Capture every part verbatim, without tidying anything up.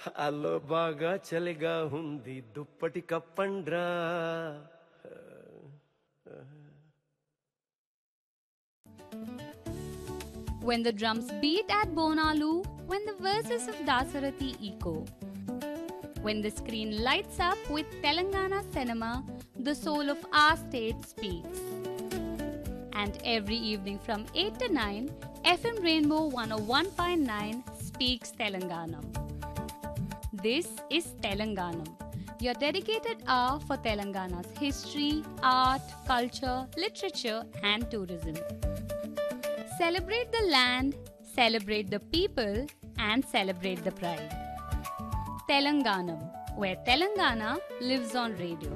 అల్లో బాగా చలిగా ఉంది దుప్పటి కప్పండ్రా. When the drums beat at Bonalu, when the verses of Dasarathi echo, when the screen lights up with Telangana cinema, the soul of our state speaks. And every evening from eight to nine, F M Rainbow one oh one point nine speaks Telanganam. This is Telanganam, your dedicated hour for Telangana's history, art, culture, literature, and tourism. Celebrate the land, celebrate the people, and celebrate the pride. Telanganam, where Telangana lives on radio.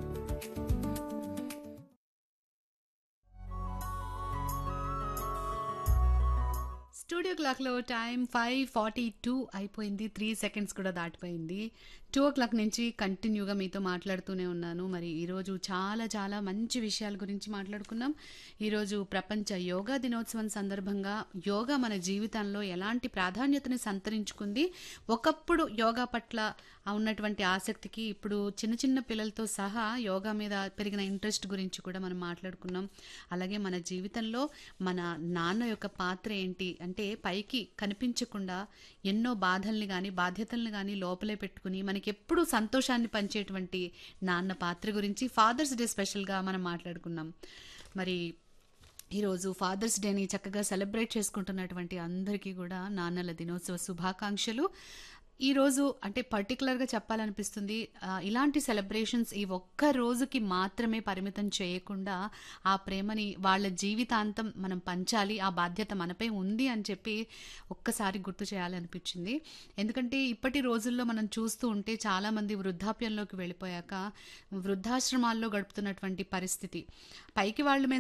Studio క్లాక్లో time five forty two అయిపోయింది. Three seconds కూడా దాటిపోయింది. Two ఓ clock నుంచి కంటిన్యూగా మీతో మాట్లాడుతూనే ఉన్నాను. మరి ఈరోజు చాలా చాలా మంచి విషయాల గురించి మాట్లాడుకున్నాం. ఈరోజు ప్రపంచ యోగా దినోత్సవం సందర్భంగా యోగా మన జీవితంలో ఎలాంటి ప్రాధాన్యతని సంతరించుకుంది, ఒకప్పుడు యోగా పట్ల ఉన్నటువంటి ఆసక్తికి ఇప్పుడు చిన్న చిన్న పిల్లలతో సహా యోగా మీద పెరిగిన ఇంట్రెస్ట్ గురించి కూడా మనం మాట్లాడుకున్నాం. అలాగే మన జీవితంలో మన నాన్న యొక్క పాత్ర ఏంటి అంటే, పైకి కనిపించకుండా ఎన్నో బాధల్ని కానీ బాధ్యతల్ని కానీ లోపలే పెట్టుకుని మనకి ఎప్పుడూ సంతోషాన్ని పంచేటువంటి నాన్న పాత్ర గురించి ఫాదర్స్ డే స్పెషల్గా మనం మాట్లాడుకున్నాం. మరి ఈరోజు ఫాదర్స్ డేని చక్కగా సెలబ్రేట్ చేసుకుంటున్నటువంటి అందరికీ కూడా నాన్నల దినోత్సవ శుభాకాంక్షలు. ఈరోజు అంటే పర్టికులర్గా చెప్పాలనిపిస్తుంది, ఇలాంటి సెలబ్రేషన్స్ ఈ ఒక్క రోజుకి మాత్రమే పరిమితం చేయకుండా ఆ ప్రేమని వాళ్ళ జీవితాంతం మనం పంచాలి, ఆ బాధ్యత మనపై ఉంది అని చెప్పి ఒక్కసారి గుర్తు చేయాలనిపించింది. ఎందుకంటే ఇప్పటి రోజుల్లో మనం చూస్తూ ఉంటే చాలామంది వృద్ధాప్యంలోకి వెళ్ళిపోయాక వృద్ధాశ్రమాల్లో గడుపుతున్నటువంటి పరిస్థితి, పైకి వాళ్ళ మీద